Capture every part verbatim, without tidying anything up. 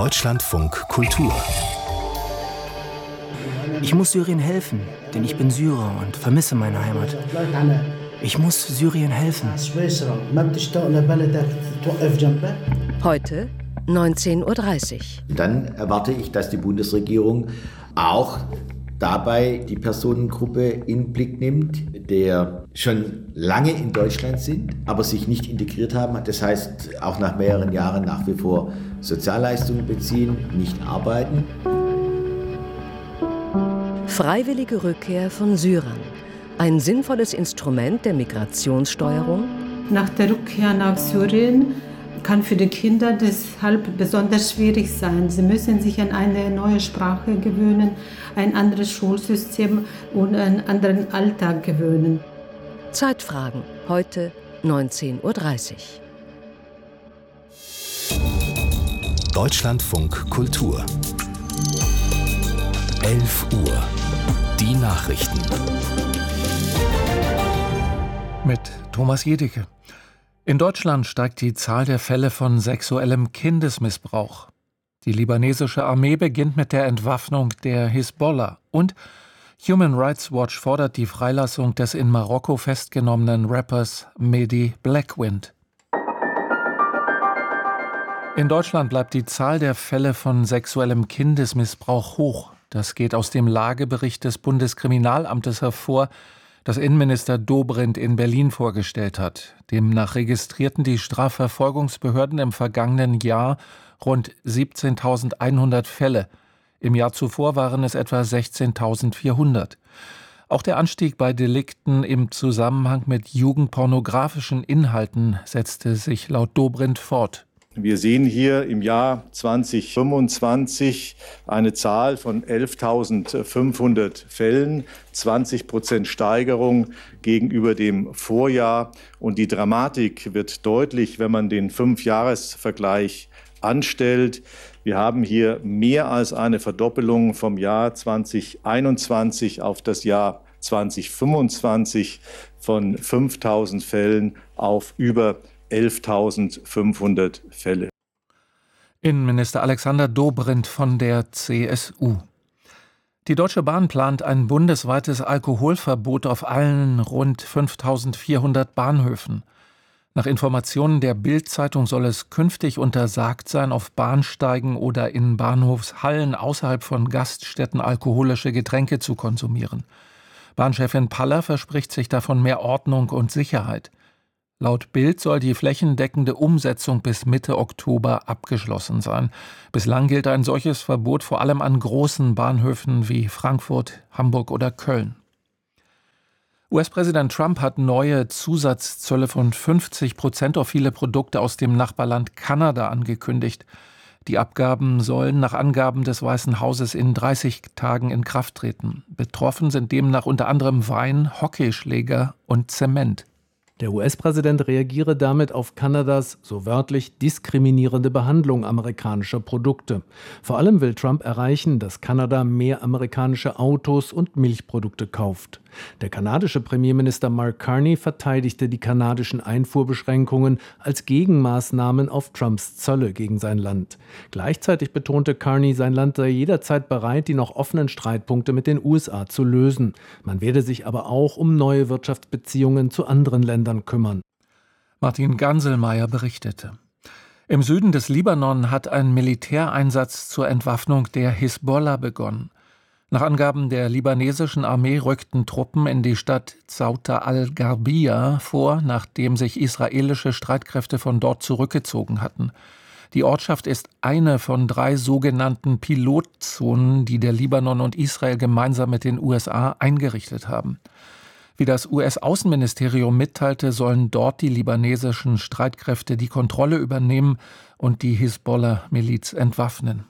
Deutschlandfunk Kultur. Ich muss Syrien helfen, denn ich bin Syrer und vermisse meine Heimat. Ich muss Syrien helfen. Heute neunzehn Uhr dreißig. Dann erwarte ich, dass die Bundesregierung auch dabei die Personengruppe in den Blick nimmt, der schon lange in Deutschland sind, aber sich nicht integriert haben. Das heißt, auch nach mehreren Jahren nach wie vor Sozialleistungen beziehen, nicht arbeiten. Freiwillige Rückkehr von Syrern. Ein sinnvolles Instrument der Migrationssteuerung? Nach der Rückkehr nach Syrien kann für die Kinder deshalb besonders schwierig sein. Sie müssen sich an eine neue Sprache gewöhnen, ein anderes Schulsystem und einen anderen Alltag gewöhnen. Zeitfragen, heute neunzehn Uhr dreißig. Deutschlandfunk Kultur. elf Uhr. Die Nachrichten. Mit Thomas Jedicke. In Deutschland steigt die Zahl der Fälle von sexuellem Kindesmissbrauch. Die libanesische Armee beginnt mit der Entwaffnung der Hisbollah und Human Rights Watch fordert die Freilassung des in Marokko festgenommenen Rappers Mehdi Blackwind. In Deutschland bleibt die Zahl der Fälle von sexuellem Kindesmissbrauch hoch. Das geht aus dem Lagebericht des Bundeskriminalamtes hervor, das Innenminister Dobrindt in Berlin vorgestellt hat. Demnach registrierten die Strafverfolgungsbehörden im vergangenen Jahr rund siebzehntausendeinhundert Fälle. Im Jahr zuvor waren es etwa sechzehntausendvierhundert. Auch der Anstieg bei Delikten im Zusammenhang mit jugendpornografischen Inhalten setzte sich laut Dobrindt fort. Wir sehen hier im Jahr zweitausendfünfundzwanzig eine Zahl von elftausendfünfhundert Fällen, zwanzig Prozent Steigerung gegenüber dem Vorjahr. Und die Dramatik wird deutlich, wenn man den Fünfjahresvergleich anstellt. Wir haben hier mehr als eine Verdoppelung vom Jahr zweitausendeinundzwanzig auf das Jahr zweitausendfünfundzwanzig von fünftausend Fällen auf über elftausendfünfhundert Fälle. Innenminister Alexander Dobrindt von der C S U. Die Deutsche Bahn plant ein bundesweites Alkoholverbot auf allen rund fünftausendvierhundert Bahnhöfen. Nach Informationen der Bild-Zeitung soll es künftig untersagt sein, auf Bahnsteigen oder in Bahnhofshallen außerhalb von Gaststätten alkoholische Getränke zu konsumieren. Bahnchefin Paller verspricht sich davon mehr Ordnung und Sicherheit. Laut Bild soll die flächendeckende Umsetzung bis Mitte Oktober abgeschlossen sein. Bislang gilt ein solches Verbot vor allem an großen Bahnhöfen wie Frankfurt, Hamburg oder Köln. U S-Präsident Trump hat neue Zusatzzölle von fünfzig Prozent auf viele Produkte aus dem Nachbarland Kanada angekündigt. Die Abgaben sollen nach Angaben des Weißen Hauses in dreißig Tagen in Kraft treten. Betroffen sind demnach unter anderem Wein, Hockeyschläger und Zement. Der U S-Präsident reagiere damit auf Kanadas, so wörtlich, diskriminierende Behandlung amerikanischer Produkte. Vor allem will Trump erreichen, dass Kanada mehr amerikanische Autos und Milchprodukte kauft. Der kanadische Premierminister Mark Carney verteidigte die kanadischen Einfuhrbeschränkungen als Gegenmaßnahmen auf Trumps Zölle gegen sein Land. Gleichzeitig betonte Carney, sein Land sei jederzeit bereit, die noch offenen Streitpunkte mit den U S A zu lösen. Man werde sich aber auch um neue Wirtschaftsbeziehungen zu anderen Ländern kümmern. Martin Ganselmeier berichtete. Im Süden des Libanon hat ein Militäreinsatz zur Entwaffnung der Hisbollah begonnen. Nach Angaben der libanesischen Armee rückten Truppen in die Stadt Zauta al-Gharbia vor, nachdem sich israelische Streitkräfte von dort zurückgezogen hatten. Die Ortschaft ist eine von drei sogenannten Pilotzonen, die der Libanon und Israel gemeinsam mit den U S A eingerichtet haben. Wie das U S-Außenministerium mitteilte, sollen dort die libanesischen Streitkräfte die Kontrolle übernehmen und die Hisbollah-Miliz entwaffnen.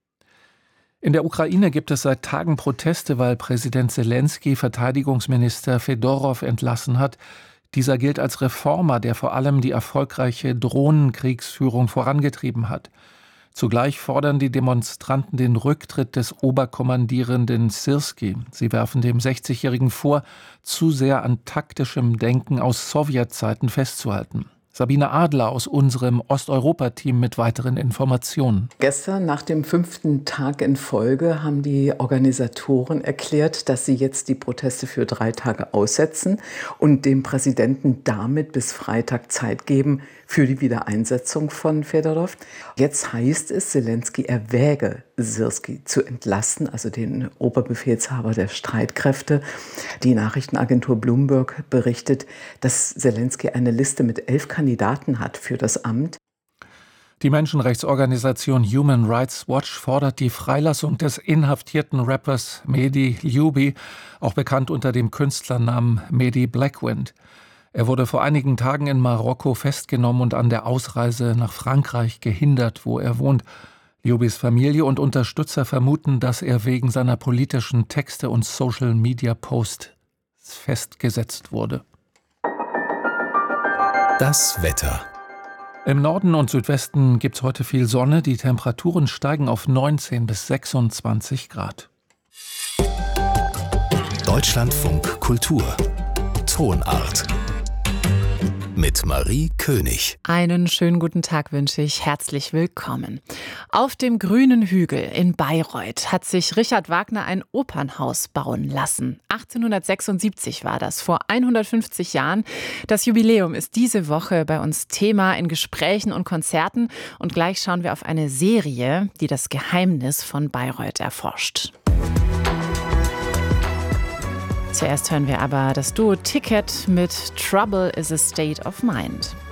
In der Ukraine gibt es seit Tagen Proteste, weil Präsident Selenskyj Verteidigungsminister Fedorow entlassen hat. Dieser gilt als Reformer, der vor allem die erfolgreiche Drohnenkriegsführung vorangetrieben hat. Zugleich fordern die Demonstranten den Rücktritt des Oberkommandierenden Syrskij. Sie werfen dem sechzigjährigen vor, zu sehr an taktischem Denken aus Sowjetzeiten festzuhalten. Sabine Adler aus unserem Osteuropa-Team mit weiteren Informationen. Gestern, nach dem fünften Tag in Folge, haben die Organisatoren erklärt, dass sie jetzt die Proteste für drei Tage aussetzen und dem Präsidenten damit bis Freitag Zeit geben für die Wiedereinsetzung von Fedorov. Jetzt heißt es, Selenskyj erwäge, Syrskij zu entlasten, also den Oberbefehlshaber der Streitkräfte. Die Nachrichtenagentur Bloomberg berichtet, dass Selenskyj eine Liste mit elf Kandidaten hat für das Amt. Die Menschenrechtsorganisation Human Rights Watch fordert die Freilassung des inhaftierten Rappers Mehdi Liubi, auch bekannt unter dem Künstlernamen Mehdi Blackwind. Er wurde vor einigen Tagen in Marokko festgenommen und an der Ausreise nach Frankreich gehindert, wo er wohnt. Liubis Familie und Unterstützer vermuten, dass er wegen seiner politischen Texte und Social-Media-Posts festgesetzt wurde. Das Wetter. Im Norden und Südwesten gibt es heute viel Sonne. Die Temperaturen steigen auf neunzehn bis sechsundzwanzig Grad. Deutschlandfunk Kultur. Tonart. Mit Marie König. Einen schönen guten Tag wünsche ich. Herzlich willkommen. Auf dem grünen Hügel in Bayreuth hat sich Richard Wagner ein Opernhaus bauen lassen. achtzehnhundertsechsundsiebzig war das, vor hundertfünfzig Jahren. Das Jubiläum ist diese Woche bei uns Thema in Gesprächen und Konzerten. Und gleich schauen wir auf eine Serie, die das Geheimnis von Bayreuth erforscht. Zuerst hören wir aber das Duo Ticket mit Trouble is a State of Mind.